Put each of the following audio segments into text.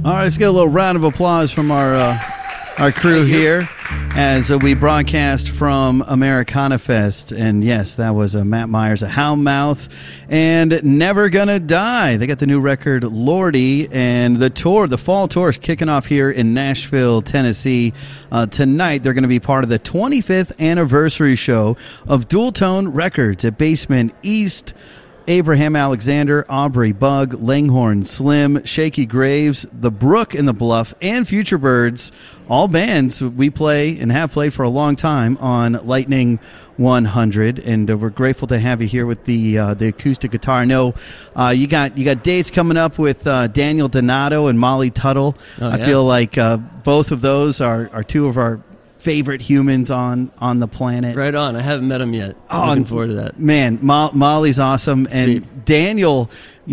All right, let's get a little round of applause from our crew here as we broadcast from Americana Fest. And yes, that was Matt Myers, a Houndmouth, and Never Gonna Die. They got the new record, Lordy, and the fall tour is kicking off here in Nashville, Tennessee. Tonight, they're going to be part of the 25th anniversary show of Dual Tone Records at Basement East. Abraham Alexander, Aubrey Bug, Langhorne Slim, Shaky Graves, The Brook and the Bluff, and Future Birds, all bands we play and have played for a long time on Lightning 100, and we're grateful to have you here with the acoustic guitar. I know you got dates coming up with Daniel Donato and Molly Tuttle. Oh, yeah. I feel like both of those are two of our favorite humans on the planet. Right on. I haven't met him yet. Looking forward to that. Man, Molly's awesome. Sweet. And Daniel,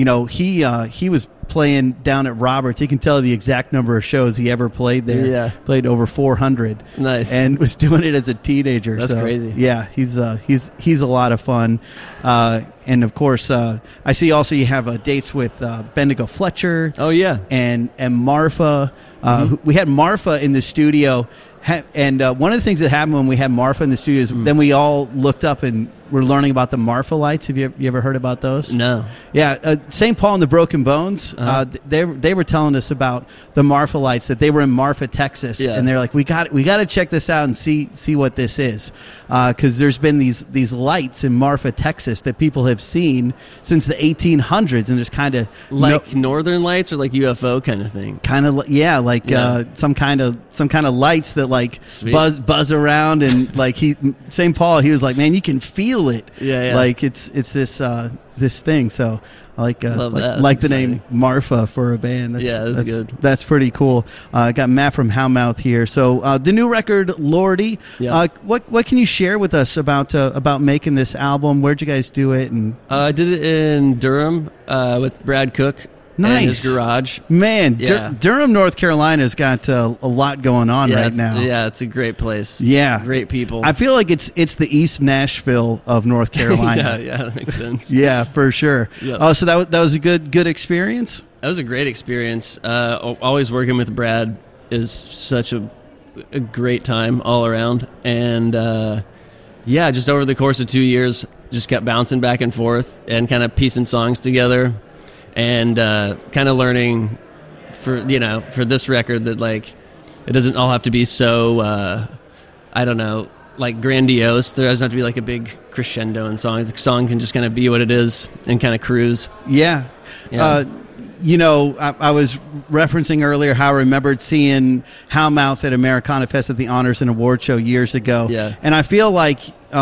he was playing down at Roberts. He can tell the exact number of shows he ever played there. Yeah. Played over 400. Nice. And was doing it as a teenager. That's crazy. Yeah, he's a lot of fun. And of course, I see also you have dates with Bendigo Fletcher. Oh, yeah. And Marfa. We had Marfa in the studio. And one of the things that happened when we had Marfa in the studio is then we all looked up and we're learning about the Marfa lights. Have you ever heard about those? No. Yeah, St. Paul and the Broken Bones. They were telling us about the Marfa lights, that they were in Marfa, Texas, and they're like, we got to check this out and see what this is, because there's been these lights in Marfa, Texas that people have seen since the 1800s, and there's kind of like Northern Lights or like UFO kind of thing. Kind of, yeah, like some kind of lights that like buzz around, and like St. Paul, he was like, man, you can feel it. Yeah. Like it's this thing. So I like the name Marfa for a band. That's good. That's pretty cool. Got Matt from Houndmouth here. So the new record, Lordy. Yeah. What can you share with us about making this album? Where'd you guys do it? And I did it in Durham with Brad Cook. Nice. In his garage. Man, Yeah. Durham, North Carolina's got a lot going on right now. Yeah, it's a great place. Yeah. Great people. I feel like it's the East Nashville of North Carolina. yeah, that makes sense. Yeah, for sure. Yeah. Oh, so that was a good experience? That was a great experience. Always working with Brad is such a great time all around. And just over the course of 2 years, just kept bouncing back and forth and kind of piecing songs together. And kind of learning for this record that like it doesn't all have to be so I don't know, like grandiose. There doesn't have to be like a big crescendo in songs. The song can just kind of be what it is and kind of cruise. Yeah. I was referencing earlier how I remembered seeing Houndmouth at Americana Fest at the Honors and Award Show years ago. Yeah. And I feel like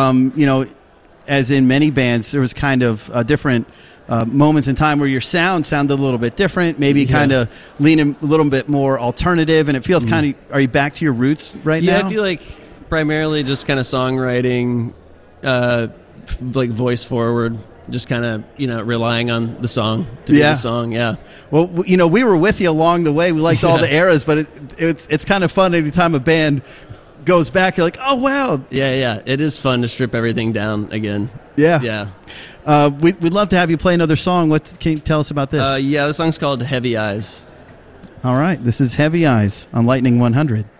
as in many bands, there was kind of a different moments in time where your sound sounded a little bit different, maybe kind of leaning a little bit more alternative, and it feels kind of, are you back to your roots now? Yeah, I feel like primarily just kind of songwriting, like voice forward, just kind of, relying on the song to be the song, yeah. Well, we were with you along the way. We liked all the eras, but it's kind of fun anytime a band goes back, you're like, oh, wow. Yeah. It is fun to strip everything down again. Yeah. We'd love to have you play another song. What can you tell us about this? The song's called Heavy Eyes. All right. This is Heavy Eyes on Lightning 100.